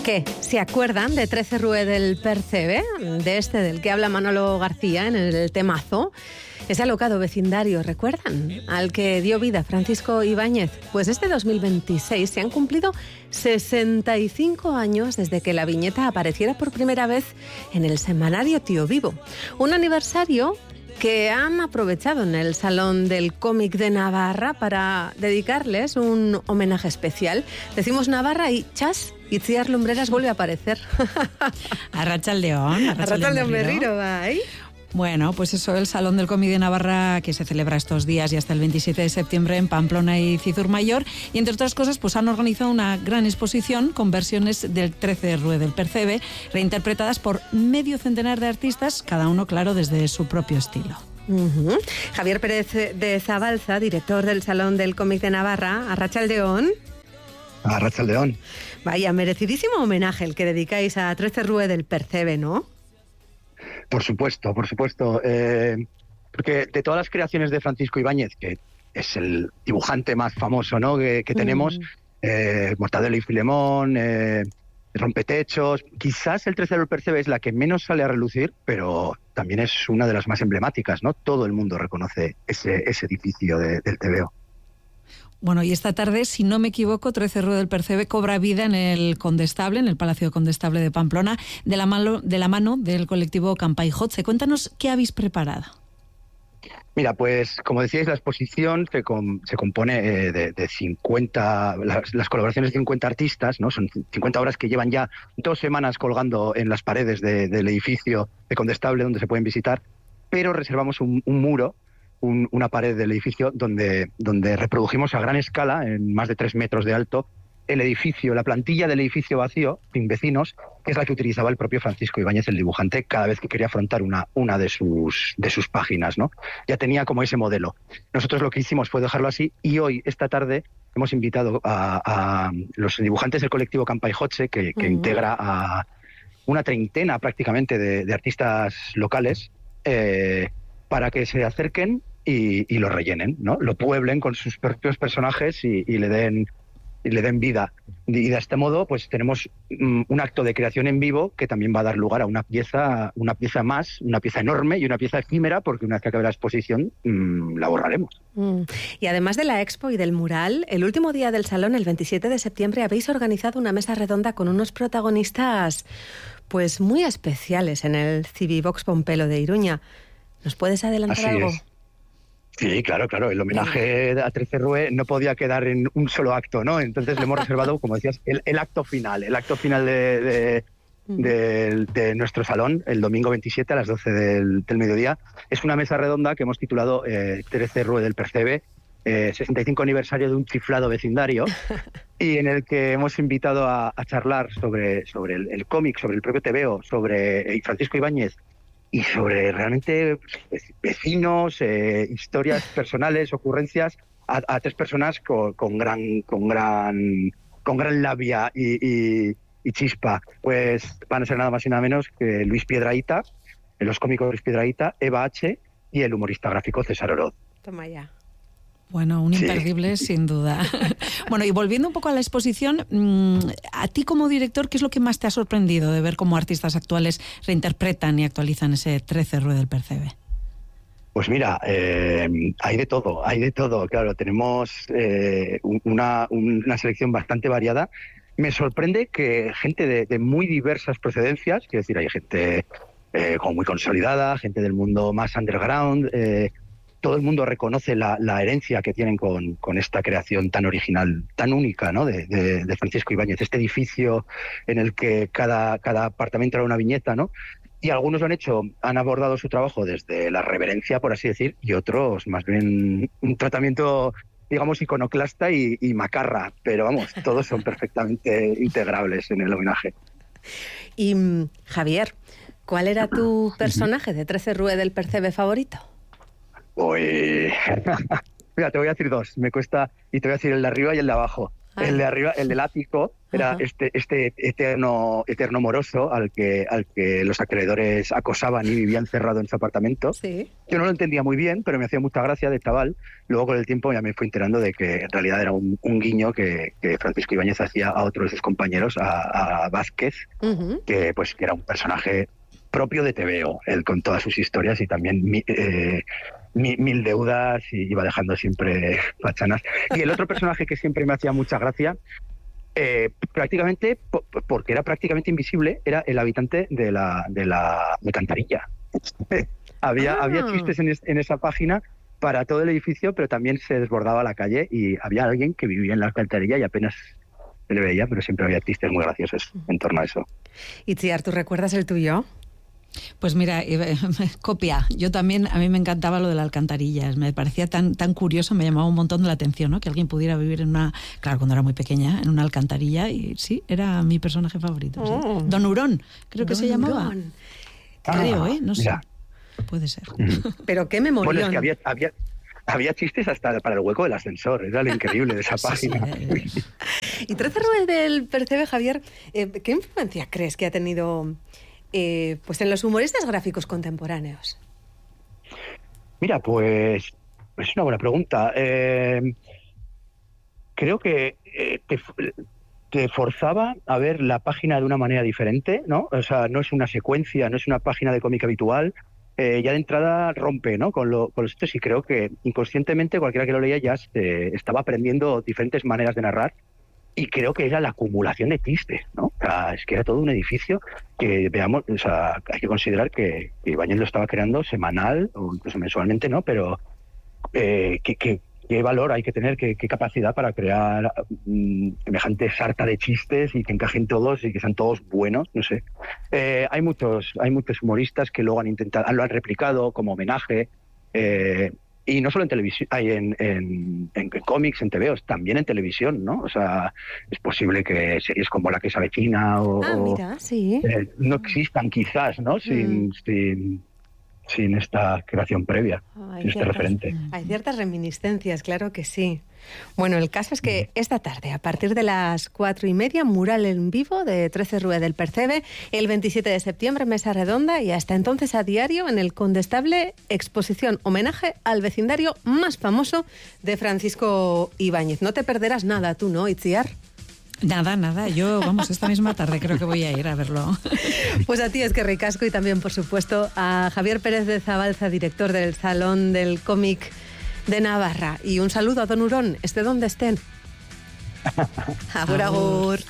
¿Qué? ¿Se acuerdan de 13 Rue del Percebe? De este del que habla Manolo García en el temazo. Ese alocado vecindario, ¿recuerdan? Al que dio vida Francisco Ibáñez. Pues este 2026 se han cumplido 65 años desde que la viñeta apareciera por primera vez en el semanario Tío Vivo. Un aniversario que han aprovechado en el Salón del Cómic de Navarra para dedicarles un homenaje especial. Decimos Navarra y chas, Itziar Lumbreras vuelve a aparecer. Arratsaldeon. Arratsaldeon berriro, bai. Bueno, pues eso, el Salón del Cómic de Navarra, que se celebra estos días y hasta el 27 de septiembre en Pamplona y Cizurmayor, y entre otras cosas pues han organizado una gran exposición con versiones del 13 Rue del Percebe, reinterpretadas por medio centenar de artistas, cada uno, claro, desde su propio estilo. Javier Pérez de Zabalza, director del Salón del Cómic de Navarra, Arratsaldeon. Arratsaldeon. Vaya, merecidísimo homenaje el que dedicáis a 13 Rue del Percebe, ¿no? Por supuesto. Porque de todas las creaciones de Francisco Ibáñez, que es el dibujante más famoso, ¿no?, que tenemos, Mortadelo y Filemón, Rompetechos, quizás el 13 del Percebe es la que menos sale a relucir, pero también es una de las más emblemáticas, ¿no? Todo el mundo reconoce ese edificio del TVO. Bueno, y esta tarde, si no me equivoco, 13 Rue del Percebe cobra vida en el Condestable, en el Palacio Condestable de Pamplona, de la mano del colectivo Campay Hotze. Cuéntanos qué habéis preparado. Mira, pues como decíais, la exposición se compone de 50, las colaboraciones de 50 artistas, ¿no? Son 50 obras que llevan ya 2 semanas colgando en las paredes del edificio de Condestable, donde se pueden visitar, pero reservamos un muro, una pared del edificio donde reprodujimos a gran escala, en más de 3 metros de alto, el edificio, la plantilla del edificio vacío, sin vecinos, que es la que utilizaba el propio Francisco Ibáñez, el dibujante, cada vez que quería afrontar una de sus páginas, ¿no? Ya tenía como ese modelo. Nosotros lo que hicimos fue dejarlo así, y hoy, esta tarde, hemos invitado a los dibujantes del colectivo Campay Hotze, que integra a una treintena prácticamente de artistas locales, para que se acerquen y lo rellenen, ¿no? Lo pueblen con sus propios personajes y le den vida. Y de este modo, pues tenemos un acto de creación en vivo que también va a dar lugar a una pieza enorme y una pieza efímera, porque una vez que acabe la exposición la borraremos. Y además de la expo y del mural, el último día del salón, el 27 de septiembre, habéis organizado una mesa redonda con unos protagonistas pues muy especiales en el Civivox Pompelo de Iruña. ¿Nos puedes adelantar Así algo? Es. Sí, claro. El homenaje a 13 Rue no podía quedar en un solo acto, ¿no? Entonces le hemos reservado, como decías, el acto final de nuestro salón, el domingo 27 a las 12 del mediodía. Es una mesa redonda que hemos titulado 13 Rue del Percebe, 65 aniversario de un chiflado vecindario, y en el que hemos invitado a charlar sobre el cómic, sobre el propio TVO, sobre Francisco Ibáñez, y sobre realmente vecinos, historias personales, ocurrencias, a 3 personas con gran labia y chispa. Pues van a ser nada más y nada menos que Luis Piedrahita, los cómicos Luis Piedrahita, Eva H. y el humorista gráfico César Oroz. Toma ya. Bueno, un imperdible, sí, sin duda. Bueno, y volviendo un poco a la exposición, a ti como director, ¿qué es lo que más te ha sorprendido de ver cómo artistas actuales reinterpretan y actualizan ese 13 Rue del Percebe? Pues mira, hay de todo, claro, tenemos una selección bastante variada. Me sorprende que gente de muy diversas procedencias, quiero decir, hay gente como muy consolidada, gente del mundo más underground, todo el mundo reconoce la herencia que tienen con esta creación tan original, tan única, ¿no?, de Francisco Ibáñez, este edificio en el que cada apartamento era una viñeta, ¿no? Y algunos lo han abordado su trabajo desde la reverencia, por así decir, y otros más bien un tratamiento, digamos, iconoclasta y macarra, pero vamos, todos son perfectamente integrables en el homenaje. Y Javier, ¿cuál era tu personaje de 13 Rue del Percebe favorito? Mira, te voy a decir 2, me cuesta, y te voy a decir el de arriba y el de abajo. El de arriba, el del ático, era este eterno moroso al que los acreedores acosaban y vivía encerrado en su apartamento. Sí. Yo no lo entendía muy bien, pero me hacía mucha gracia de chaval. Luego, con el tiempo, ya me fui enterando de que en realidad era un guiño que Francisco Ibáñez hacía a otro de sus compañeros, a Vázquez, que era un personaje propio de TVO, él con todas sus historias y también mil deudas, y iba dejando siempre fachanas. Y el otro personaje que siempre me hacía mucha gracia, prácticamente, porque era prácticamente invisible, era el habitante de la alcantarilla. Había chistes en esa página para todo el edificio, pero también se desbordaba la calle y había alguien que vivía en la alcantarilla y apenas se le veía, pero siempre había chistes muy graciosos en torno a eso. Itziar, ¿tú recuerdas el tuyo? Pues mira, copia. Yo también, a mí me encantaba lo de la alcantarilla. Me parecía tan curioso, me llamaba un montón la atención, ¿no? Que alguien pudiera vivir claro, cuando era muy pequeña, en una alcantarilla. Y sí, era mi personaje favorito. Sí. Don Hurón, creo que se llamaba. Creo, No sé. Mira. Puede ser. Pero qué memorión. Bueno, es que había chistes hasta para el hueco del ascensor. Era lo increíble de esa página. Sí. Y 13 Rue del Percebe, Javier, ¿qué influencia crees que ha tenido pues en los humoristas gráficos contemporáneos? Mira, pues es una buena pregunta. Creo que te forzaba a ver la página de una manera diferente, ¿no? O sea, no es una secuencia, no es una página de cómic habitual. Ya de entrada rompe, ¿no? con los hechos, y creo que inconscientemente cualquiera que lo leía ya estaba aprendiendo diferentes maneras de narrar. Y creo que era la acumulación de chistes, ¿no? O sea, es que era todo un edificio que, veamos, o sea, hay que considerar que Ibáñez lo estaba creando semanal o incluso mensualmente, ¿no? Pero qué valor hay que tener, qué capacidad para crear semejante sarta de chistes y que encajen todos y que sean todos buenos, no sé. Hay muchos humoristas que luego lo han replicado como homenaje. Y no solo en televisión, hay en cómics, en TVOs, también en televisión, ¿no? O sea, es posible que series como La que se avecina mira, sí. No existan quizás, ¿no? Sin esta creación previa, sin este referente. Hay ciertas reminiscencias, claro que sí. Bueno, el caso es que esta tarde, a partir de las 4:30, mural en vivo de 13 Rue del Percebe, el 27 de septiembre, mesa redonda, y hasta entonces a diario en el Condestable, exposición homenaje al vecindario más famoso de Francisco Ibáñez. No te perderás nada tú, ¿no, Itziar? Nada. Yo, esta misma tarde creo que voy a ir a verlo. Pues a ti es que ricasco, y también, por supuesto, a Javier Pérez de Zabalza, director del Salón del Cómic de Navarra. Y un saludo a Don Hurón, esté donde estén. Agur, agur.